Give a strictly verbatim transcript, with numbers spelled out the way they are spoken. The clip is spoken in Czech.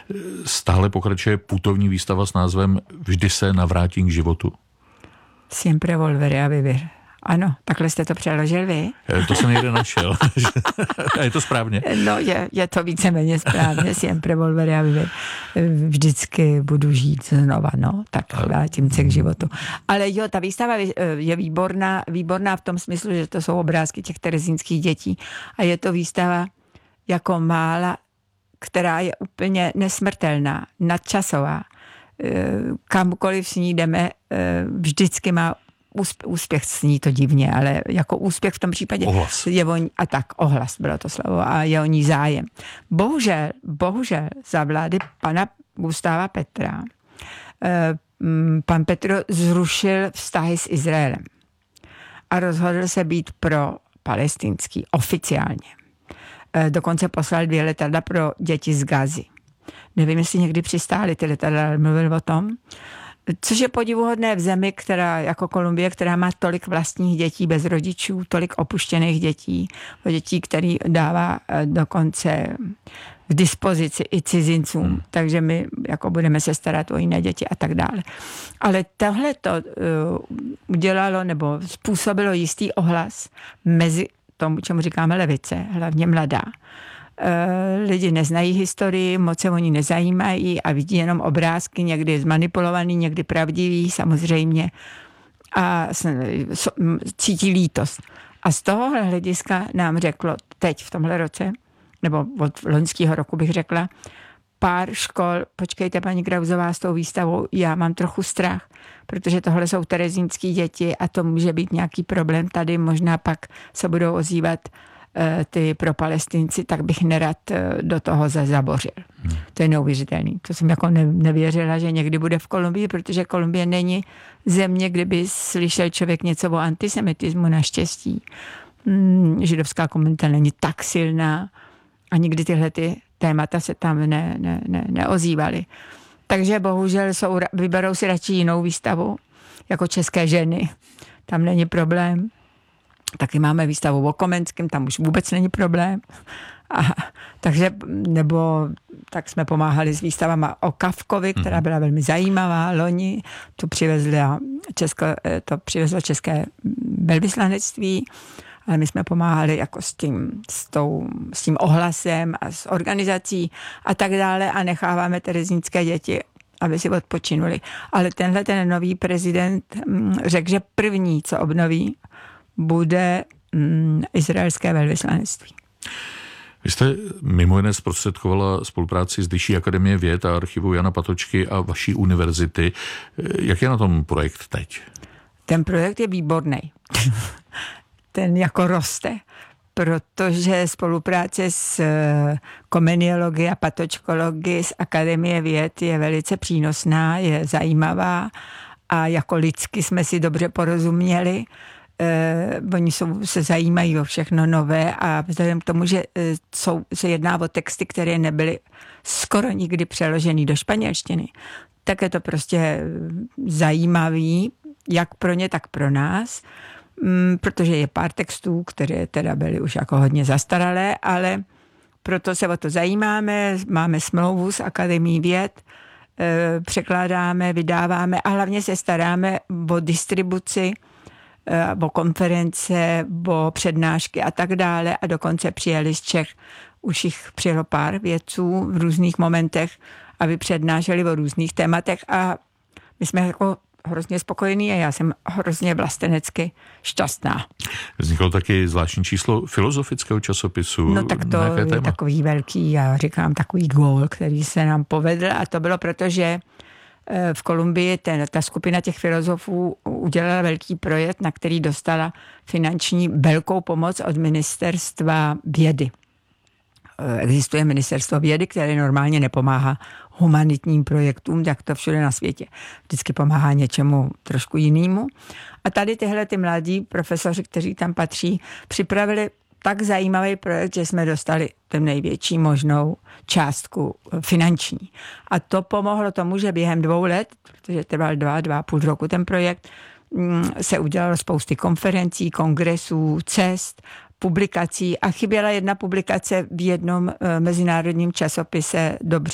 Stále pokračuje putovní výstava s názvem Vždy se navrátím k životu. Siempre volveré a vivir. Ano, takhle jste to přeložil vy. To jsem někde našel. A je to správně? No, je, je to víceméně správně. Siempre volveré a vivir. Vždycky budu žít znova, no. Tak vrátím se k životu. Ale jo, ta výstava je výborná, výborná v tom smyslu, že to jsou obrázky těch terezínských dětí. A je to výstava jako mála, která je úplně nesmrtelná, nadčasová. Kamkoliv s ní jdeme, vždycky má úspěch, sní to divně, ale jako úspěch v tom případě ohlas. Je o ní, a tak ohlas bylo to slovo a je o ní zájem. Bohužel, bohužel za vlády pana Gustáva Petra pan Petro zrušil vztahy s Izraelem a rozhodl se být pro palestinský oficiálně. Dokonce poslal dvě letadla pro děti z Gazy. Nevím, jestli někdy přistály ty letadla, ale mluvil o tom. Což je podivuhodné v zemi, která jako Kolumbie, která má tolik vlastních dětí bez rodičů, tolik opuštěných dětí, dětí, který dává dokonce k dispozici i cizincům, hmm. takže my jako budeme se starat o jiné děti a tak dále. Ale tohle to uh, udělalo nebo způsobilo jistý ohlas mezi tomu, čemu říkáme levice, hlavně mladá. Lidi neznají historii, moc se oni nezajímají a vidí jenom obrázky, někdy zmanipulovaný, někdy pravdivý samozřejmě a cítí lítost. A z tohohle hlediska nám řeklo teď v tomhle roce, nebo od loňského roku bych řekla, pár škol, počkejte paní Krausová s tou výstavou, já mám trochu strach, protože tohle jsou terezínský děti a to může být nějaký problém tady, možná pak se budou ozývat ty pro Palestinci, tak bych nerad do toho zabořil. Hmm. To je neuvěřitelný. To jsem jako nevěřila, že někdy bude v Kolumbii, protože Kolumbie není země, kde by slyšel člověk něco o antisemitismu, naštěstí. Židovská komunita není tak silná a nikdy tyhle ty témata se tam ne, ne, ne, neozývaly. Takže bohužel jsou, vyberou si radši jinou výstavu, jako české ženy. Tam není problém. Taky máme výstavu o Komenském, tam už vůbec není problém. A, takže, nebo tak jsme pomáhali s výstavama o Kafkovi, která byla velmi zajímavá. Loni to přivezlo, Česko, to přivezlo české velvyslanectví, ale my jsme pomáhali jako s tím, s, tou, s tím ohlasem a s organizací a tak dále a necháváme terezínské děti, aby si odpočinuli. Ale tenhle ten nový prezident řekl, že první, co obnoví, bude mm, izraelské velvyslanectví. Vy jste mimo jiné zprostředkovala spolupráci s Vyšší akademie věd a archivu Jana Patočky a vaší univerzity. Jak je na tom projekt teď? Ten projekt je výborný. Ten jako roste, protože spolupráce s komeniologií a patočkologii z Akademie věd je velice přínosná, je zajímavá a jako lidsky jsme si dobře porozuměli. Eh, oni jsou, se zajímají o všechno nové a vzhledem k tomu, že eh, jsou, se jedná o texty, které nebyly skoro nikdy přeloženy do španělštiny, tak je to prostě zajímavý, jak pro ně, tak pro nás, mm, protože je pár textů, které teda byly už jako hodně zastaralé, ale proto se o to zajímáme, máme smlouvu s Akademií věd, eh, překládáme, vydáváme a hlavně se staráme o distribuci, o konference, o přednášky a tak dále a dokonce přijeli z Čech, už jich přijelo pár vědců v různých momentech, aby přednášeli o různých tématech a my jsme jako hrozně spokojení a já jsem hrozně vlastenecky šťastná. Vzniklo taky zvláštní číslo filozofického časopisu. No tak to je téma? Takový velký, já říkám, takový gól, který se nám povedl a to bylo proto, že v Kolumbii ten, ta skupina těch filozofů udělala velký projekt, na který dostala finanční velkou pomoc od ministerstva vědy. Existuje ministerstvo vědy, které normálně nepomáhá humanitním projektům, jak to všude na světě. Vždycky pomáhá něčemu trošku jinému. A tady tyhle ty mladí profesoři, kteří tam patří, připravili tak zajímavý projekt, že jsme dostali ten největší možnou částku finanční. A to pomohlo tomu, že během dvou let, protože trval dva, dva a půl roku ten projekt, se udělalo spousty konferencí, kongresů, cest, publikací a chyběla jedna publikace v jednom mezinárodním časopise dobře